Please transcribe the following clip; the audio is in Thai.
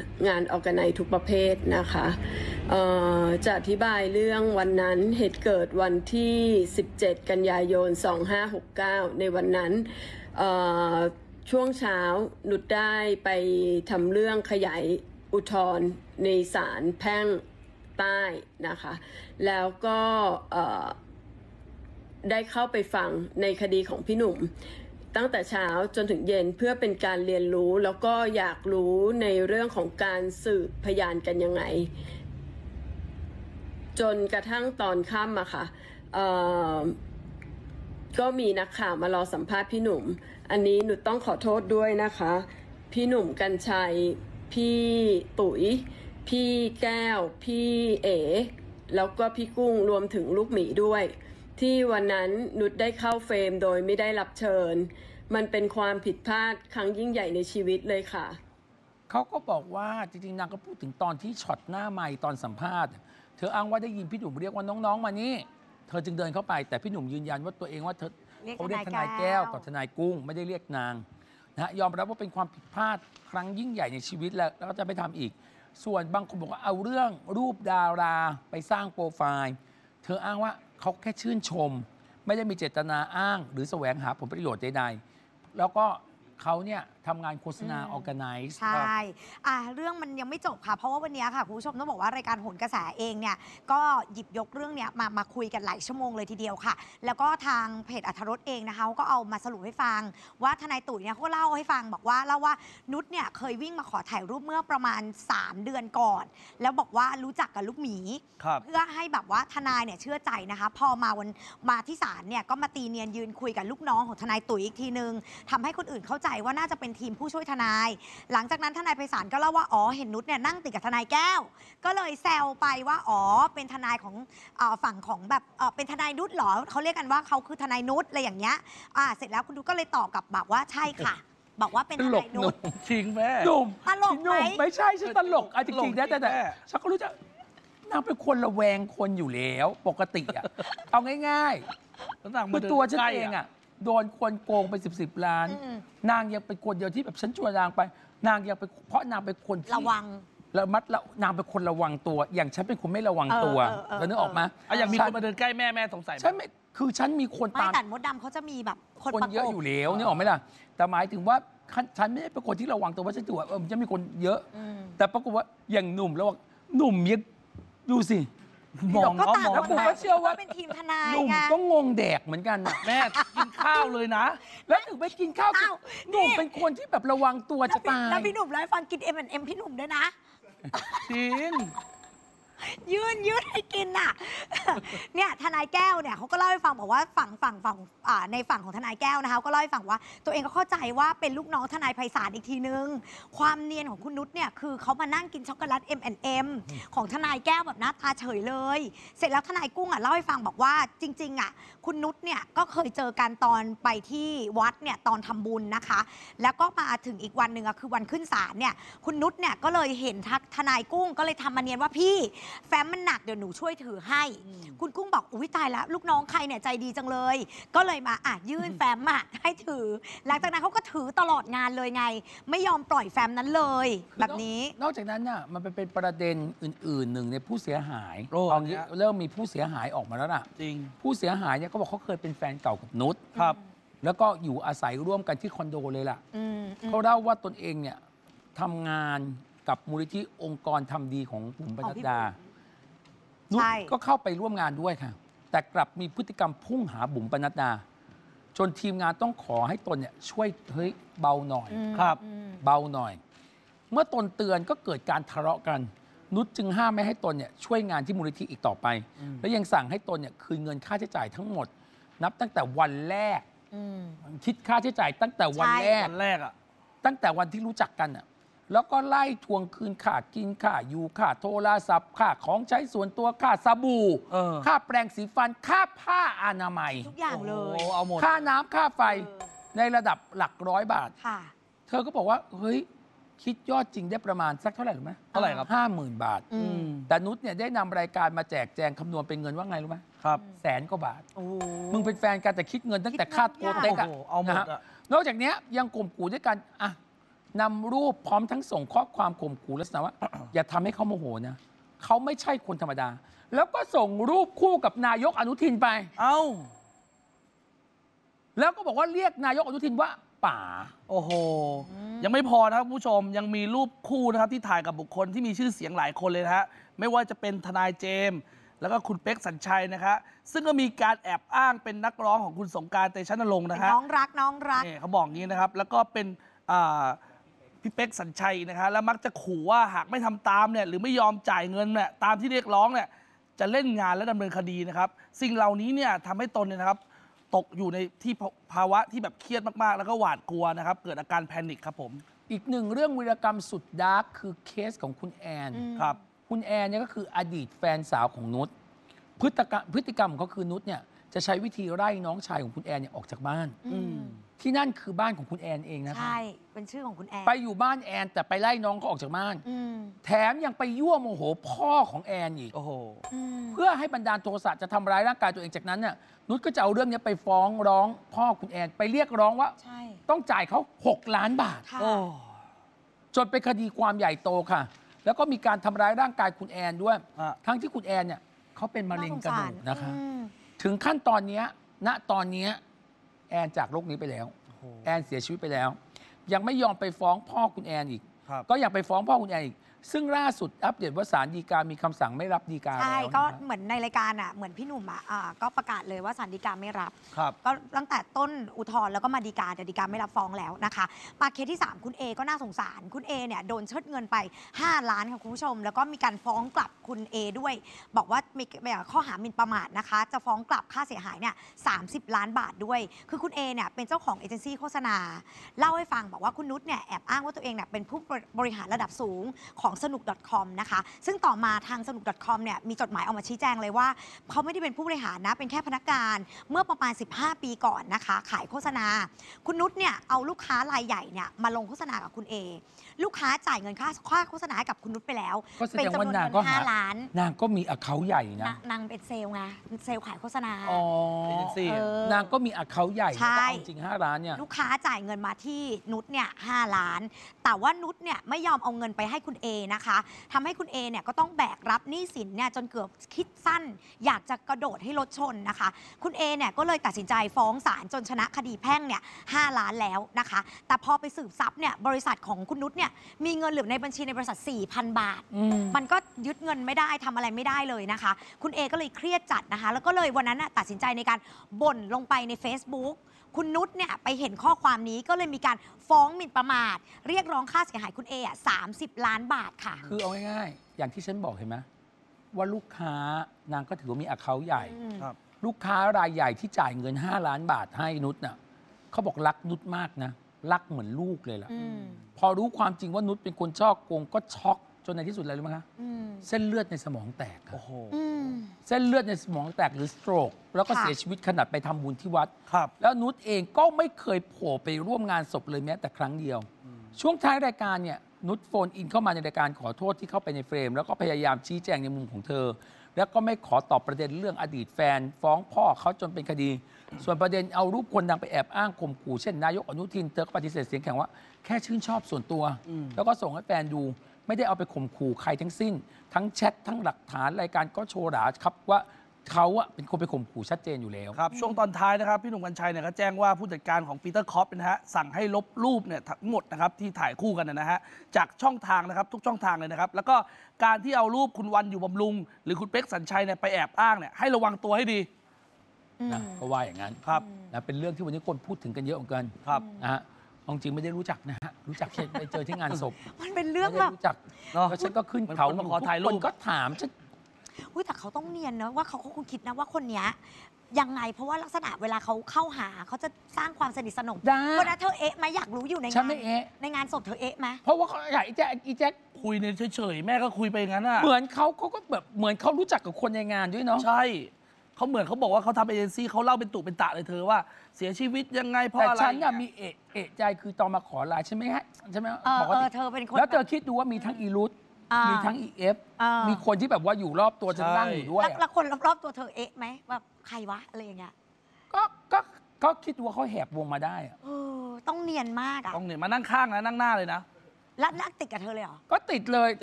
งานออร์แกไนซ์ทุกประเภทนะคะจะอธิบายเรื่องวันนั้นเหตุเกิดวันที่ 17 กันยายน 2569 ในวันนั้นช่วงเช้านุชได้ไปทำเรื่องขยายอุทธรณ์ในศาลแพ่งใต้นะคะแล้วก็ได้เข้าไปฟังในคดีของพี่หนุ่มตั้งแต่เช้าจนถึงเย็นเพื่อเป็นการเรียนรู้แล้วก็อยากรู้ในเรื่องของการสืบพยานกันยังไงจนกระทั่งตอนค่ำอะค่ะก็มีนักข่าวมารอสัมภาษณ์พี่หนุ่มอันนี้หนูต้องขอโทษด้วยนะคะพี่หนุ่มกรรชัยพี่ตุ๋ยพี่แก้วพี่เอ๋แล้วก็พี่กุ้งรวมถึงลูกหมีด้วยที่วันนั้นนุชได้เข้าเฟรมโดยไม่ได้รับเชิญมันเป็นความผิดพลาดครั้งยิ่งใหญ่ในชีวิตเลยค่ะเขาก็บอกว่าจริงๆนางก็พูดถึงตอนที่ช็อตหน้าไมค์ตอนสัมภาษณ์เธออ้างว่าได้ยินพี่หนุ่มเรียกว่าน้องๆมานี่เธอจึงเดินเข้าไปแต่พี่หนุ่มยืนยันว่าตัวเองว่าเขาเรียกทนายแก้วกับทนายกุ้งไม่ได้เรียกนางนะยอมรับว่าเป็นความผิดพลาดครั้งยิ่งใหญ่ในชีวิตแล้วก็จะไม่ทำอีกส่วนบางคนบอกว่าเอาเรื่องรูปดาราไปสร้างโปรไฟล์เธออ้างว่าเขาแค่ชื่นชมไม่ได้มีเจตนาอ้างหรือแสวงหาผลประโยชน์ใดๆแล้วก็เขาเนี่ยทำงานโฆษณาออร์แกไนซ์ใช่เรื่องมันยังไม่จบค่ะเพราะว่าวันนี้ค่ะคุณผู้ชมต้องบอกว่ารายการโหนกระแสเองเนี่ยก็หยิบยกเรื่องเนี้ยมาคุยกันหลายชั่วโมงเลยทีเดียวค่ะแล้วก็ทางเพจอรรถรสเองนะคะก็เอามาสรุปให้ฟังว่าทนายตุ๋ยเนี่ยเขาเล่าให้ฟังบอกว่าเล่าว่านุชเนี่ยเคยวิ่งมาขอถ่ายรูปเมื่อประมาณ3 เดือนก่อนแล้วบอกว่ารู้จักกับลูกหมีเพื่อให้แบบว่าทนายเนี่ยเชื่อใจนะคะพอมาที่ศาลเนี่ยก็มาตีเนียนยืนคุยกับลูกน้องของทนายตุ๋ยอีกทีนึงทำให้คนอื่นเข้าใจว่าน่าจะเป็นทีมผู้ช่วยทนายหลังจากนั้นทนายไพศาลก็เล่าว่าเห็นนุชเนี่ยนั่งติดกับทนายแก้วก็เลยแซวไปว่าเป็นทนายของฝั่งของแบบเป็นทนายนุชเหรอเขาเรียกกันว่าเขาคือทนายนุชอะไรอย่างเงี้ยเสร็จแล้วคุณนุชก็เลยตอบกลับบอกว่าใช่ค่ะบอกว่าเป็นทนายนุชจริงแม่ตลกไหมไม่ใช่ฉันตลกจริงๆแต่ฉันก็รู้จักนางเป็นคนระแวงคนอยู่แล้วปกติเอาง่ายๆคือตัวฉันเองโดนคนโกงไป10 ล้านนางยังเป็นคนเดียวที่แบบฉันชวนนางไปนางยังเป็นเพราะนางเป็นคนที่ระวังนางเป็นคนระวังตัวอย่างฉันเป็นคนไม่ระวังตัวแล้วนึกออกไหมอย่างมีคนมาเดินใกล้แม่สงสัยฉันไม่คือฉันมีคนตามแต่มดดำเขาจะมีแบบคนเยอะอยู่แล้วนึกออกไหมล่ะแต่หมายถึงว่าฉันไม่ได้เป็นคนที่ระวังตัวว่าฉันถือว่าจะมีคนเยอะแต่ปรากฏว่าอย่างหนุ่มแล้วหนุ่มยังดูสิมองแล้วผมก็เชื่อว่าเป็นทีมทนายหนุ่มก็งงแดกเหมือนกันแม่กินข้าวเลยนะแล้วถึงไปกินข้าวหนุ่มเป็นคนที่แบบระวังตัวจะตายแล้วพี่หนุ่มไล่ฟังกิน M&M พี่หนุ่มด้วยนะชินยืนให้กินน่ะเนี่ยทนายแก้วเนี่ยเขาก็เล่าให้ฟังบอกว่าฝั่งในฝั่งของทนายแก้วนะคะก็เล่าให้ฟังว่าตัวเองก็เข้าใจว่าเป็นลูกน้องทนายไพศาลอีกทีนึงความเนียนของคุณนุชเนี่ยคือเขามานั่งกินช็อกโกแลต M&M ของทนายแก้วแบบหน้าตาเฉยเลยเสร็จแล้วทนายกุ้งเล่าให้ฟังบอกว่าจริงๆคุณนุชเนี่ยก็เคยเจอกันตอนไปที่วัดเนี่ยตอนทำบุญนะคะแล้วก็มาถึงอีกวันหนึ่งคือวันขึ้นศาลเนี่ยคุณนุชเนี่ยก็เลยเห็นทนายกุ้งก็เลยทำมาเนียนว่าพี่แฟ้มมันหนักเดี๋ยวหนูช่วยถือให้คุณกุ้งบอกอุ๊ยตายแล้วลูกน้องใครเนี่ยใจดีจังเลยก็เลยมายื่นแฟ้มให้ถือหลังจากนั้นเขาก็ถือตลอดงานเลยไงไม่ยอมปล่อยแฟ้มนั้นเลยแบบนี้นอกจากนั้นน่ะมันเป็นประเด็นอื่นๆหนึ่งในผู้เสียหายตอนนี้เริ่มมีผู้เสียหายออกมาแล้วล่ะจริงผู้เสียหายเนี่ยก็บอกเขาเคยเป็นแฟนเก่ากับนุชครับแล้วก็อยู่อาศัยร่วมกันที่คอนโดเลยล่ะเขาเล่าว่าตนเองเนี่ยทำงานกับมูลนิธิองค์กรทำดีของบุ๋มปนัดดานุชก็เข้าไปร่วมงานด้วยค่ะแต่กลับมีพฤติกรรมพุ่งหาบุ๋มปนัดดาจนทีมงานต้องขอให้ตนเนี่ยช่วยเบาหน่อยครับเบาหน่อย เมื่อตนเตือนก็เกิดการทะเลาะกันนุชจึงห้ามไม่ให้ตนเนี่ยช่วยงานที่มูลนิธิอีกต่อไปและยังสั่งให้ตนเนี่ยคืนเงินค่าใช้จ่ายทั้งหมดนับตั้งแต่วันแรกคิดค่าใช้จ่ายตั้งแต่วันแรกตั้งแต่วันที่รู้จักกันแล้วก็ไล่ทวงคืนค่ากินค่าอยู่ค่าโทรศัพท์ค่าของใช้ส่วนตัวค่าสบู่ค่าแปรงสีฟันค่าผ้าอนามัยทุกอย่างเลยเอาหมดค่าน้ำค่าไฟในระดับหลัก100 บาทเธอก็บอกว่าเฮ้ยคิดยอดจริงได้ประมาณสักเท่าไหร่รู้ไหมเท่าไหร่ครับ 50,000 บาทแต่นุชเนี่ยได้นำรายการมาแจกแจงคำนวณเป็นเงินว่าไงรู้ไหมครับ 100,000 กว่าบาทมึงเป็นแฟนกันแต่คิดเงินตั้งแต่ค่าโกเต็กนะฮะนอกจากนี้ยังข่มขู่ด้วยกันนำรูปพร้อมทั้งส่งข้อความข่มขู่ลักษณะว่า อย่าทำให้เขาโมโหนะเขาไม่ใช่คนธรรมดา แล้วก็ส่งรูปคู่กับนายกอนุทินไปเอ้าแล้วก็บอกว่าเรียกนายกอนุทินว่าป๋าโอ้โห ยังไม่พอนะครับคุณผู้ชมยังมีรูปคู่นะครับที่ถ่ายกับบุคคลที่มีชื่อเสียงหลายคนเลยนะฮะไม่ว่าจะเป็นทนายเจมส์แล้วก็คุณเป๊กสัญชัยนะครับซึ่งก็มีการแอบอ้างเป็นนักร้องของคุณสงกรานต์ เตชะนรงค์นะฮะน้องรักนี่เขาบอกงี้นะครับแล้วก็เป็นพี่เป๊กสัญชัยนะครับแล้วมักจะขู่ว่าหากไม่ทำตามเนี่ยหรือไม่ยอมจ่ายเงินเนี่ยตามที่เรียกร้องเนี่ยจะเล่นงานและดำเนินคดีนะครับสิ่งเหล่านี้เนี่ยทำให้ตนเนี่ยนะครับตกอยู่ในที่ภาวะที่แบบเครียดมากๆแล้วก็หวาดกลัวนะครับเกิดอาการแพนิคครับผมอีกหนึ่งเรื่องวีรกรรมสุดดาร์กคือเคสของคุณแอนครับคุณแอนเนี่ยก็คืออดีตแฟนสาวของนุชพฤติกรรมของเขาคือนุชเนี่ยจะใช้วิธีไล่น้องชายของคุณแอนเนี่ยออกจากบ้าน ที่นั่นคือบ้านของคุณแอนเองนะคะใช่เป็นชื่อของคุณแอนไปอยู่บ้านแอนแต่ไปไล่น้องเขาออกจากบ้าน แถมยังไปยั่วโมโหพ่อของแอนอีกโอ้โหเพื่อให้บันดาลโทสะจะทำร้ายร่างกายตัวเองจากนั้นน่ะนุชก็จะเอาเรื่องนี้ไปฟ้องร้องพ่อคุณแอนไปเรียกร้องว่าใช่ต้องจ่ายเขา6 ล้านบาทค่ะโอ้จนเป็นคดีความใหญ่โตค่ะ แล้วก็มีการทำร้ายร่างกายคุณแอนด้วยอ่ะทั้งที่คุณแอนเนี่ยเขาเป็นมะเร็งกระดูกนะคะอืมถึงขั้นตอนเนี้ยณตอนเนี้ยแอนจากโลกนี้ไปแล้ว แอนเสียชีวิตไปแล้ว ยังไม่ยอมไปฟ้องพ่อคุณแอนอีกครับก็ยังไปฟ้องพ่อคุณแอนอีก ซึ่งล่าสุดอัปเดตว่าศาลฎีกามีคำสั่งไม่รับฎีกาใช่แล้วก็นะคะเหมือนในรายการอ่ะเหมือนพี่หนุ่มก็ประกาศเลยว่าศาลฎีกาไม่รับครับก็ตั้งแต่ต้นอุทธรณ์แล้วก็มาฎีกาแต่ฎีกาไม่รับฟ้องแล้วนะคะมาเคสที่ 3 คุณเอก็น่าสงสารคุณเอเนี่ยโดนเชิดเงินไป 5 ล้านค่ะคุณผู้ชม แล้วก็มีการฟ้องกลับคุณเอด้วย บอกว่ามีข้อหาหมิ่นประมาทนะคะ จะฟ้องกลับค่าเสียหายเนี่ย30 ล้านบาทด้วย คือคุณเอเนี่ยเป็นเจ้าของเอเจนซี่โฆษณาเล่าให้ฟังบอกว่าคุณนุชเนี่ยแอบอ้างว่าตัวเองเนี่ยเป็นผู้บริหารระดับสูงของสนุก .com นะคะซึ่งต่อมาทางสนุก .com เนี่ยมีจดหมายออกมาชี้แจงเลยว่าเขาไม่ได้เป็นผู้บริหารนะเป็นแค่พนักงานเมื่อประมาณ15 ปีก่อนนะคะขายโฆษณาคุณนุชเนี่ยเอาลูกค้ารายใหญ่เนี่ยมาลงโฆษณากับคุณเอลูกค้าจ่ายเงินค่าโฆษณาให้กับคุณนุชไปแล้วก็แสดงเป็นจำนวนว่านางเงินก็หา 5 ล้านนางก็มีอเขาใหญ่นะนางเป็นเซลล์ไงเซลล์ขายโฆษณาอ๋อเอเจนซี่เออนางก็มีอเขาใหญ่ใช่แล้วก็เอาจริง5 ล้านเนี่ยลูกค้าจ่ายเงินมาที่นุชเนี่ย5 ล้าน แต่ว่านุชเนี่ยไม่ยอมเอาเงินไปให้คุณเอนะคะทำให้คุณเอเนี่ยก็ต้องแบกรับหนี้สินเนี่ยจนเกือบคิดสั้น อยากจะกระโดดให้รถชนนะคะ คุณเอเนี่ยก็เลยตัดสินใจฟ้องศาลจนชนะคดีแพ่งเนี่ย5 ล้านแล้วนะคะ แต่พอไปสืบทรัพย์เนี่ยบริษัทของคุณนุชเนี่ยมีเงินเหลือในบัญชีในบริษัท 4,000 บาท มันก็ยึดเงินไม่ได้ทำอะไรไม่ได้เลยนะคะ คุณเอก็เลยเครียดจัดนะคะ แล้วก็เลยวันนั้นตัดสินใจในการบ่นลงไปใน Facebook คุณนุชเนี่ยไปเห็นข้อความนี้ก็เลยมีการฟ้องหมิ่นประมาท เรียกร้องค่าเสียหายคุณเอ30 ล้านบาทค่ะคือเอาง่ายๆ อย่างที่ฉันบอกเห็นไหมว่าลูกค้านางก็ถือว่ามีอเขาใหญ่ครับลูกค้ารายใหญ่ที่จ่ายเงิน5 ล้านบาทให้นุชน่ะเขาบอกรักนุชมากนะ รักเหมือนลูกเลยล่ะ พอรู้ความจริงว่านุชเป็นคนชอบโกงก็ช็อกจนในที่สุดอะไรรู้ไหมคะเส้นเลือดในสมองแตกครับโอ้โหเส้นเลือดในสมองแตกหรือสโตรกแล้วก็ค่ะเสียชีวิตขนาดไปทำบุญที่วัดครับแล้วนุชเองก็ไม่เคยโผล่ไปร่วมงานศพเลยแม้แต่ครั้งเดียว ช่วงท้ายรายการเนี่ยนุชโฟนอินเข้ามาในรายการขอโทษที่เข้าไปในเฟรม แล้วก็พยายามชี้แจงในมุมของเธอ แล้วก็ไม่ขอตอบประเด็นเรื่องอดีตแฟน ฟ้องพ่อเขาจนเป็นคดี ส่วนประเด็นเอารูปคนดังไปแอบอ้างข่มขู่เช่นนายกอนุทินเธอก็ปฏิเสธเสียงแข็งว่าแค่ชื่นชอบส่วนตัว แล้วก็ส่งให้แฟนดู ไม่ได้เอาไปข่มขู่ใครทั้งสิ้น ทั้งแชททั้งหลักฐานรายการก็โชว์หราครับว่าเขาอะเป็นคนไปข่มขู่ชัดเจนอยู่แล้วครับช่วงตอนท้ายนะครับพี่หนุ่มกัญชัยเนี่ยก็แจ้งว่าผู้จัดการของปีเตอร์คอปนะฮะสั่งให้ลบรูปเนี่ยทั้งหมดนะครับที่ถ่ายคู่กันนะฮะจากช่องทางนะครับทุกช่องทางเลยนะครับแล้วก็การที่เอารูปคุณวันอยู่บำรุง หรือคุณเป๊กสัญชัยเนี่ยไปแอบอ้างเนี่ยให้ระวังตัวให้ดีนะก็ว่าอย่างนั้นครับนะเป็นเรื่องที่วันนี้คนพูดถึงกันเยอะเหมือนกันครับนะฮะเอาจริงไม่ได้รู้จักนะฮะรู้จักแค่ไปเจอที่งานศพมันเป็นเรื่องไม่แบได้บรู้จักเนอะแล้วฉันก็ขึ้นมันเขาคนมาขอถ่ายรูปทุกคนก็ถามฉันอุ๊ยแต่เขาต้องเนียนนะว่าเขาคงคิดนะว่าคนเนี้ยยังไงเพราะว่าลักษณะเวลาเขาเข้าหาเขาจะสร้างความสนิทสนมได้วันนั้นเธอเอ๊ะไหมอยากรู้อยู่ในฉังาน นไม่เอ๊ะในงานศพเธอเอ๊ะไหมเพราะว่าเขาอยากอีแจ๊คคุยในเฉยๆแม่ก็คุยไปอย่างนั้นอ่ะเหมือนเขาก็แบบเหมือนเขารู้จักกับคนในงานด้วยเนาะใช่เขาเหมือนเขาบอกว่าเขาทำเอเจนซี่เขาเล่าเป็นตุเป็นตะเลยเธอว่า เสียชีวิตยังไงเพราะแต่อะไรฉันน่ะมีเอะใจคือตอนมาขอไลน์ใช่ไหมฮะใช่ไหมเออปกติเธอเป็นคนแล้วเธอคิดดูว่ามีทั้งอีรุต มีทั้งอีเอฟ มีคนที่แบบว่าอยู่รอบตัวฉันนั่งอยู่ด้วยแล้วคนรอบๆตัวเธอเอ๊ะไหมแบบใครวะอะไรอย่างเงี้ยก็ก็คิดว่าเขาแหกวงมาได้อะต้องเนียนมากอะต้องเนี่ยมานั่งข้างนะนั่งหน้าเลยนะแล้วนั่งติดกับเธอเลยเหรอก็ติดเลย